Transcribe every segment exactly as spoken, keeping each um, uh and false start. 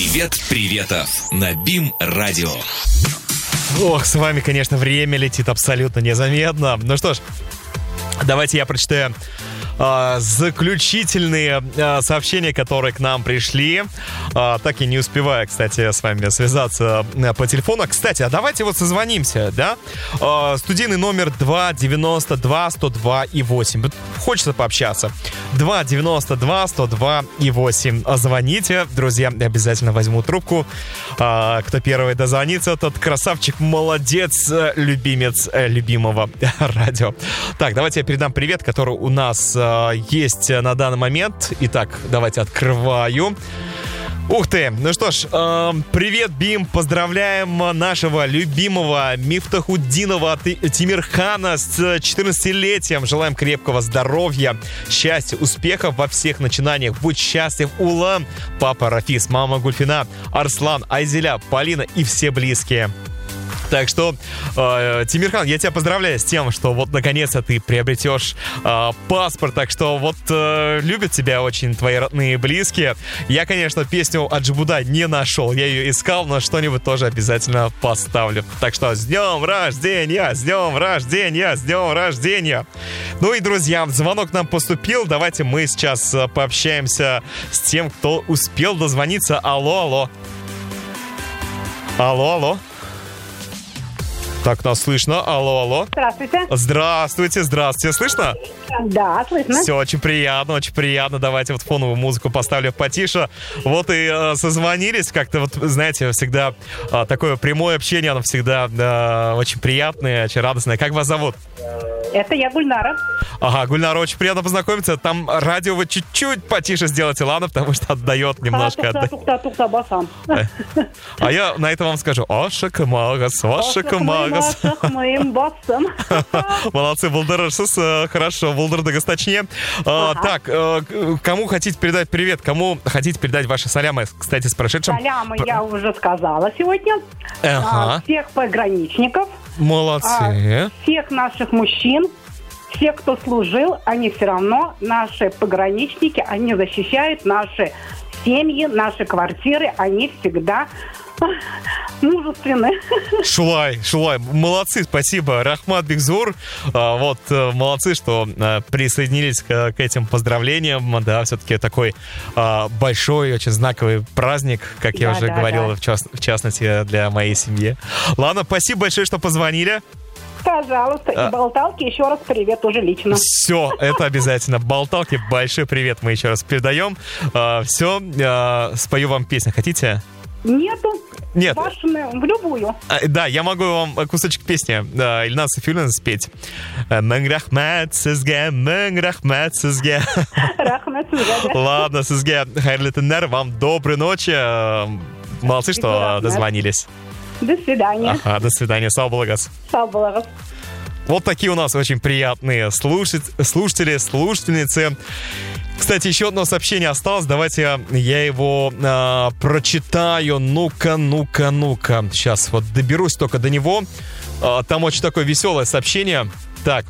Привет, приветов на БИМ-радио. Ох, с вами, конечно, время летит абсолютно незаметно. Ну что ж, давайте я прочитаю э, заключительные э, сообщения, которые к нам пришли. Э, так и не успеваю, кстати, с вами связаться э, по телефону. Кстати, а давайте вот созвонимся, да? Э, студийный номер два девяносто два сто два и восемь. Хочется пообщаться. два девяносто два сто два и восемь. Звоните, друзья, обязательно возьму трубку. А, кто первый дозвонится, тот красавчик, молодец, любимец любимого радио. Так, давайте я передам привет, который у нас а, есть на данный момент. Итак, давайте открываю. Ух ты, ну что ж, э, привет, БИМ, поздравляем нашего любимого Мифтахуддинова Тимирхана с четырнадцатилетием. Желаем крепкого здоровья, счастья, успехов во всех начинаниях. Будь счастлив, Улан, папа Рафис, мама Гульфина, Арслан, Айзеля, Полина и все близкие. Так что, э, Тимирхан, я тебя поздравляю с тем, что вот наконец-то ты приобретешь э, паспорт. Так что вот э, любят тебя очень твои родные и близкие. Я, конечно, песню Аджибуда не нашел. Я ее искал, но что-нибудь тоже обязательно поставлю. Так что с днем рождения, с днем рождения, с днем рождения. Ну и, друзья, звонок нам поступил. Давайте мы сейчас пообщаемся с тем, кто успел дозвониться. Алло, алло. Алло, алло. Так, нас слышно. Алло, алло. Здравствуйте. Здравствуйте, здравствуйте. Слышно? Да, слышно. Все, очень приятно, очень приятно. Давайте вот фоновую музыку поставлю потише. Вот и э, созвонились. Как-то вот, знаете, всегда э, такое прямое общение, оно всегда э, очень приятное, очень радостное. Как вас зовут? Это я, Гульнара. Ага, Гульнара, очень приятно познакомиться. Там радио вы чуть-чуть потише сделайте, ладно? Потому что отдает немножко. Тук-та-тук-та-басам. А я на это вам скажу. Ашак магас, вашак магас. Моим боссом. Молодцы, булдырышсыз. Хорошо, булдыр дагосточнее. Так, кому хотите передать привет? Кому хотите передать ваши салямы? Кстати, с прошедшим. Салямы я уже сказала сегодня. Всех пограничников. Молодцы. Всех наших мужчин. Все, кто служил, они все равно, наши пограничники, они защищают наши семьи, наши квартиры, они всегда мужественны. Шулай, Шулай, молодцы, спасибо. Рахмат Бигзур, а, вот, молодцы, что а, присоединились к, к этим поздравлениям. Да, все-таки такой а, большой, очень знаковый праздник, как я да, уже да, говорил, да. В, част, в частности, для моей семьи. Ладно, спасибо большое, что позвонили. Пожалуйста, а... и Болталке еще раз привет уже лично. Все, это обязательно. Болталке большой привет мы еще раз передаем. А, все, а, спою вам песню. Хотите? Нету. Нет. Вашу, в любую. А, да, я могу вам кусочек песни да, Ильназ Сафиуллин спеть. Мың рахмат сізге, мың рахмат сізге. Рахмат сізге. Ладно, сізге хайырлы түндер, вам доброй ночи. Молодцы, что дозвонились. До свидания. Ага, до свидания. Сау болыңыз. Сау болыңыз. Вот такие у нас очень приятные слушать, слушатели, слушательницы. Кстати, еще одно сообщение осталось. Давайте я его э, прочитаю. Ну-ка, ну-ка, ну-ка. Сейчас вот доберусь только до него. Э, там очень такое веселое сообщение. Так.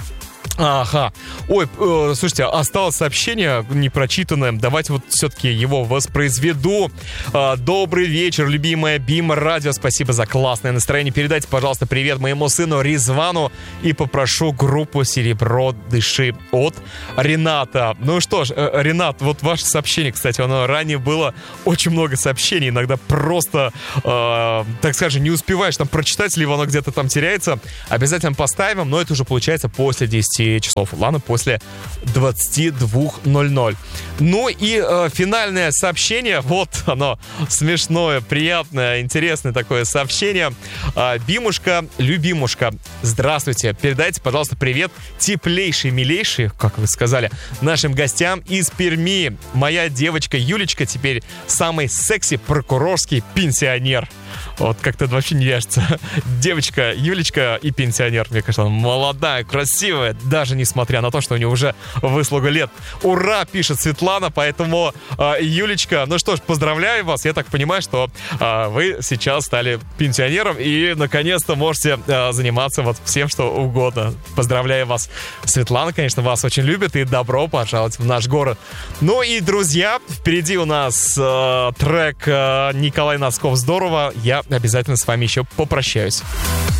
Ага. Ой, э, слушайте, осталось сообщение непрочитанное. Давайте вот все-таки его воспроизведу. Э, добрый вечер, любимая БИМ-радио. Спасибо за классное настроение. Передайте, пожалуйста, привет моему сыну Ризвану и попрошу группу «Серебро дыши» от Рената. Ну что ж, э, Ренат, вот ваше сообщение, кстати, оно ранее было очень много сообщений. Иногда просто, э, так скажем, не успеваешь там прочитать, либо оно где-то там теряется. Обязательно поставим, но это уже получается после десяти часов. Ладно, после двадцати двух ноль-ноль. Ну и э, финальное сообщение. Вот оно, смешное, приятное, интересное такое сообщение. Э, Бимушка, любимушка, здравствуйте. Передайте, пожалуйста, привет теплейший, милейший, как вы сказали, нашим гостям из Перми. Моя девочка Юлечка теперь самый секси прокурорский пенсионер. Вот как-то это вообще не вяжется. Девочка Юлечка и пенсионер, мне кажется, она молодая, красивая, даже несмотря на то, что у нее уже выслуга лет. Ура, пишет Светлана, поэтому, э, Юлечка, ну что ж, поздравляю вас. Я так понимаю, что э, вы сейчас стали пенсионером и, наконец-то, можете э, заниматься вот всем, что угодно. Поздравляю вас. Светлана, конечно, вас очень любит, и добро пожаловать в наш город. Ну и, друзья, впереди у нас э, трек э, Николай Носков «Здорово». Я обязательно с вами еще попрощаюсь.